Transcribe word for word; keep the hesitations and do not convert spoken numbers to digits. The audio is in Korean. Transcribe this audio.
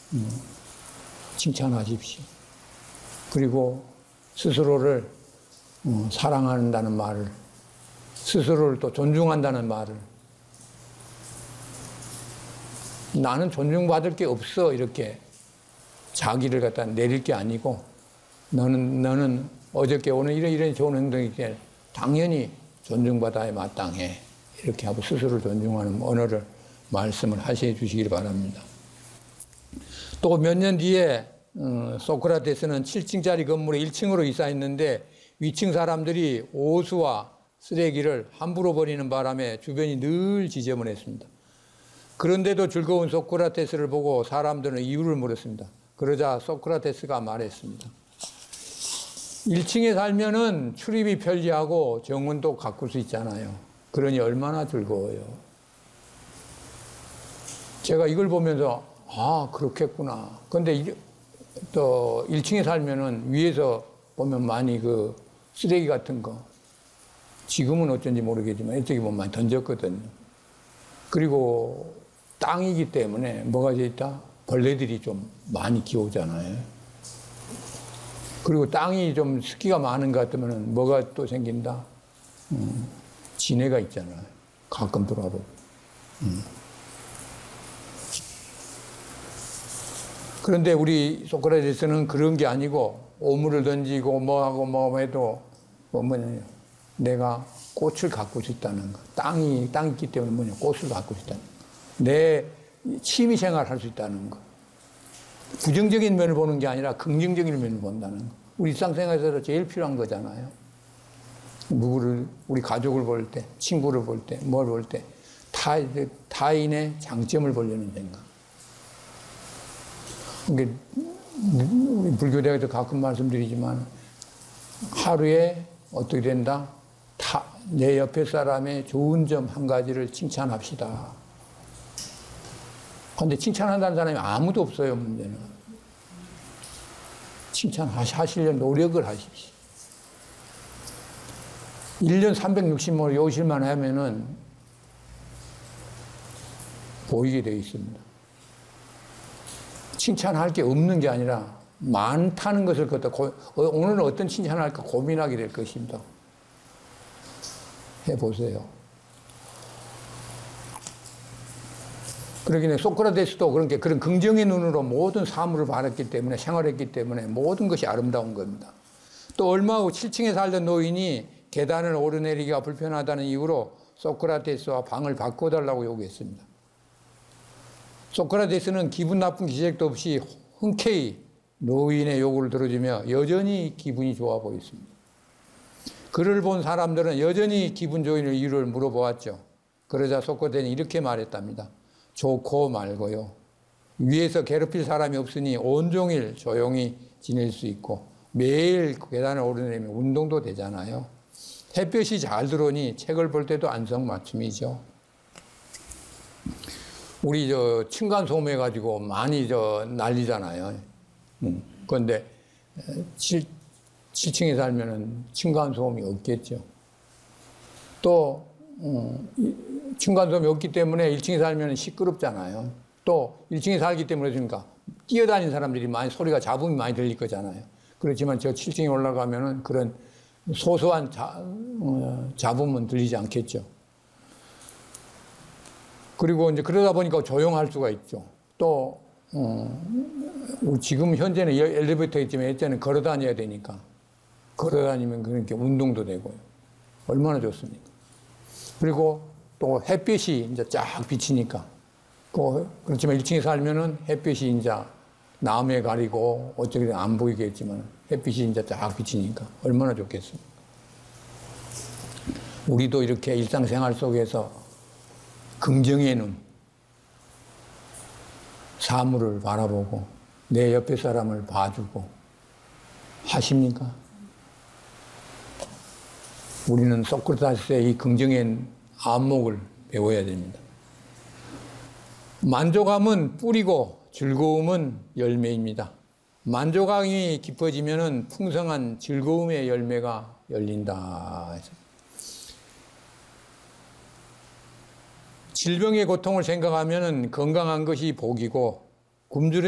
칭찬하십시오. 그리고 스스로를 사랑한다는 말을, 스스로를 또 존중한다는 말을, 나는 존중받을 게 없어 이렇게 자기를 갖다 내릴 게 아니고, 너는 너는 어저께 오늘 이런 이런 좋은 행동이 때 당연히 존중받아야 마땅해 이렇게 하고 스스로를 존중하는 언어를 말씀을 하셔 주시길 바랍니다. 또 몇 년 뒤에 소크라테스는 칠 층짜리 건물에 일 층으로 이사했는데 위층 사람들이 오수와 쓰레기를 함부로 버리는 바람에 주변이 늘 지저분했습니다. 그런데도 즐거운 소크라테스를 보고 사람들은 이유를 물었습니다. 그러자 소크라테스가 말했습니다. 일 층에 살면은 출입이 편리하고 정원도 가꿀 수 있잖아요. 그러니 얼마나 즐거워요. 제가 이걸 보면서 아, 그렇겠구나. 근데 또 일 층에 살면은 위에서 보면 많이 그 쓰레기 같은 거, 지금은 어쩐지 모르겠지만 이쪽에 보면 많이 던졌거든요. 그리고 땅이기 때문에 뭐가 돼 있다? 벌레들이 좀 많이 기어오잖아요. 그리고 땅이 좀 습기가 많은 것 같으면 뭐가 또 생긴다? 음, 진해가 있잖아요. 가끔 들어와도. 음. 그런데 우리 소크라테스는 그런 게 아니고 오물을 던지고 뭐하고 뭐 해도 뭐 뭐냐, 내가 꽃을 가꿀 수 있다는 거. 땅이, 땅이 있기 때문에 뭐냐, 꽃을 가꿀 수 있다는 거. 내 취미 생활을 할 수 있다는 거. 부정적인 면을 보는 게 아니라 긍정적인 면을 본다는 거. 우리 일상생활에서 제일 필요한 거잖아요. 누구를, 우리 가족을 볼 때, 친구를 볼 때, 뭘 볼 때, 타, 타인의 장점을 보려는 생각. 그러니까 우리 불교대학에서 가끔 말씀드리지만 하루에 어떻게 된다? 타, 내 옆에 사람의 좋은 점 한 가지를 칭찬합시다. 그런데 칭찬한다는 사람이 아무도 없어요, 문제는. 칭찬하시려는 노력을 하십시오. 일 년 삼백육십오 일 요실만 하면은 보이게 되어 있습니다. 칭찬할 게 없는 게 아니라 많다는 것을 갖다 오늘은 어떤 칭찬을 할까 고민하게 될 것입니다. 해보세요. 그러긴 소크라테스도 그런 게 그런 긍정의 눈으로 모든 사물을 바랐기 때문에 생활했기 때문에 모든 것이 아름다운 겁니다. 또 얼마 후 칠 층에 살던 노인이 계단을 오르내리기가 불편하다는 이유로 소크라테스와 방을 바꿔달라고 요구했습니다. 소크라테스는 기분 나쁜 기색도 없이 흔쾌히 노인의 요구를 들어주며 여전히 기분이 좋아 보였습니다. 그를 본 사람들은 여전히 기분 좋은 이유를 물어보았죠. 그러자 소크라테스는 이렇게 말했답니다. 좋고 말고요. 위에서 괴롭힐 사람이 없으니 온종일 조용히 지낼 수 있고 매일 계단을 오르내리면 운동도 되잖아요. 햇볕이 잘 들어오니 책을 볼 때도 안성맞춤이죠. 우리 저 층간소음 해가지고 많이 저 난리잖아요. 음. 그런데 칠 층에 살면은 층간소음이 없겠죠. 또 음, 층간소음이 없기 때문에 일 층에 살면 시끄럽잖아요. 또 일 층에 살기 때문에 그러니까 뛰어다니는 사람들이 많이 소리가 잡음이 많이 들릴 거잖아요. 그렇지만 저 칠 층에 올라가면은 그런 소소한 자, 어, 잡음은 들리지 않겠죠. 그리고 이제 그러다 보니까 조용할 수가 있죠. 또, 어, 지금 현재는 엘리베이터 있지만 예전에는 걸어 다녀야 되니까. 걸어 다니면 그렇게 운동도 되고요. 얼마나 좋습니까? 그리고 또 햇빛이 이제 쫙 비치니까. 그렇지만 일 층에 살면은 햇빛이 이제 남에 가리고 어쩌게 안 보이겠지만 햇빛이 이제 쫙 비치니까 얼마나 좋겠습니까? 우리도 이렇게 일상생활 속에서 긍정의 눈, 사물을 바라보고 내 옆에 사람을 봐주고 하십니까? 우리는 소크라테스의 이 긍정의 안목을 배워야 됩니다. 만족함은 뿌리고 즐거움은 열매입니다. 만족감이 깊어지면 풍성한 즐거움의 열매가 열린다. 질병의 고통을 생각하면 건강한 것이 복이고 굶주림